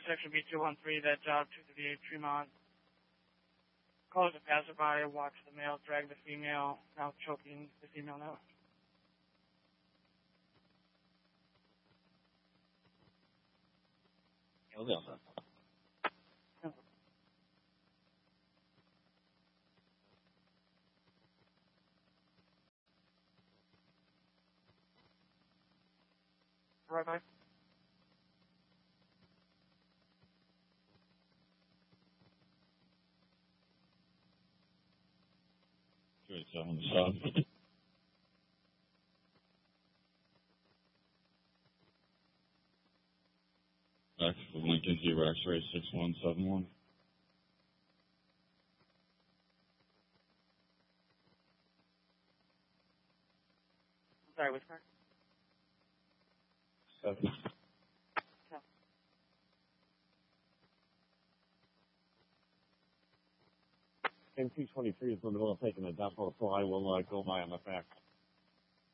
section B213, that job 238 Tremont. Calls a passerby, watch the male drag the female, now choking the female now. Right back. Straight 77. Back to Lincoln Zero X-ray 6171. Sorry, which car? 7. No. M223 is in the middle of taking a dump on the fly. We'll go by on the fact.